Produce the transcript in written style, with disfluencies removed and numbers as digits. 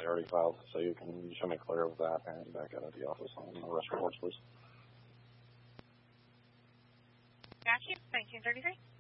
they already filed, so you can show me clear of that and back out of the office on the arrest reports, please. Got you. 1933.